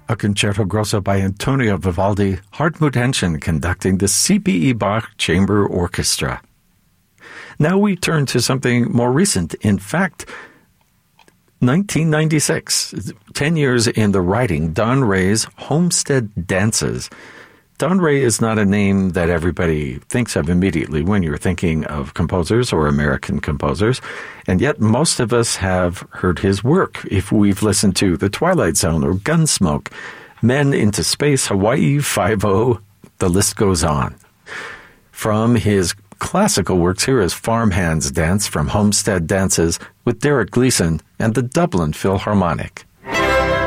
a concerto grosso by Antonio Vivaldi, Hartmut Henschen conducting the C.P.E. Bach Chamber Orchestra. Now we turn to something more recent. In fact, 1996, 10 years in the writing, Don Ray's Homestead Dances. Don Ray is not a name that everybody thinks of immediately when you're thinking of composers or American composers, and yet most of us have heard his work if we've listened to The Twilight Zone or Gunsmoke, Men into Space, Hawaii Five-0, the list goes on. From his classical works, here is Farmhand's Dance from Homestead Dances with Derek Gleason and the Dublin Philharmonic.